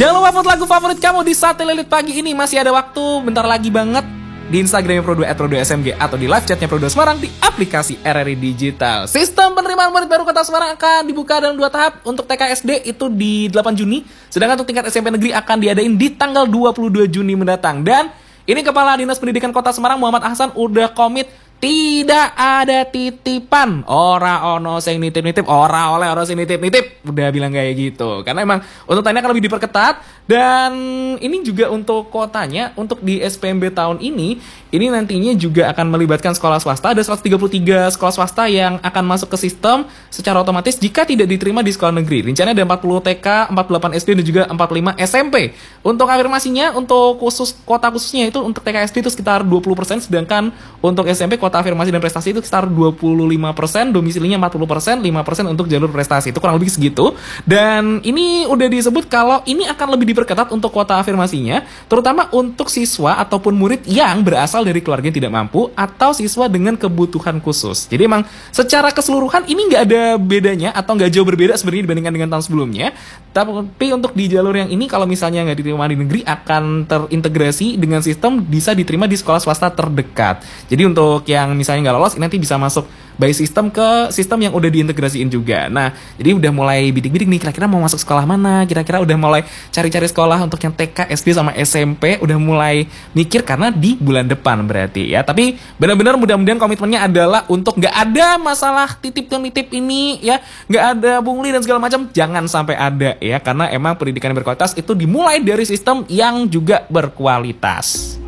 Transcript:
Jangan lupa vote lagu favorit kamu di Sate Lilit pagi ini. Masih ada waktu, bentar lagi banget. Di Instagramnya Pro2 @Pro2SMG atau di live chatnya Pro2 Semarang di aplikasi RRI Digital. Sistem penerimaan murid baru Kota Semarang akan dibuka dalam 2 tahap. Untuk TK SD itu di 8 Juni, sedangkan untuk tingkat SMP negeri akan diadain di tanggal 22 Juni mendatang. Dan ini Kepala Dinas Pendidikan Kota Semarang Muhammad Ahsan udah komit tidak ada titipan. Ora ono sing nitip-nitip, ora oleh ora sing nitip-nitip. Udah bilang kayak gitu. Karena emang untuk tanya akan lebih diperketat. Dan ini juga untuk kotanya, untuk di SPMB tahun ini nantinya juga akan melibatkan sekolah swasta. Ada 133 sekolah swasta yang akan masuk ke sistem secara otomatis jika tidak diterima di sekolah negeri. Rencananya ada 40 TK, 48 SD dan juga 45 SMP. Untuk afirmasinya, untuk kota khususnya itu untuk TK SD itu sekitar 20%, sedangkan untuk SMP kota afirmasi dan prestasi itu sekitar 25%, domisilinya 40%, 5% untuk jalur prestasi. Itu kurang lebih segitu. Dan ini udah disebut kalau ini akan lebih diperketat untuk kota afirmasinya, terutama untuk siswa ataupun murid yang berasal dari keluarga yang tidak mampu atau siswa dengan kebutuhan khusus. Jadi emang secara keseluruhan ini nggak ada bedanya atau nggak jauh berbeda sebenarnya dibandingkan dengan tahun sebelumnya. Tapi untuk di jalur yang ini kalau misalnya nggak diterima di negeri akan terintegrasi dengan sistem bisa diterima di sekolah swasta terdekat. Jadi untuk yang misalnya nggak lolos ini nanti bisa masuk by sistem ke sistem yang udah diintegrasiin juga. Nah, jadi udah mulai bidik-bidik nih kira-kira mau masuk sekolah mana, kira-kira udah mulai cari-cari sekolah untuk yang TK, SD sama SMP, udah mulai mikir karena di bulan depan berarti ya. Tapi benar-benar mudah-mudahan komitmennya adalah untuk nggak ada masalah titip ini ya, nggak ada pungli dan segala macam, jangan sampai ada ya, karena emang pendidikan yang berkualitas itu dimulai dari sistem yang juga berkualitas.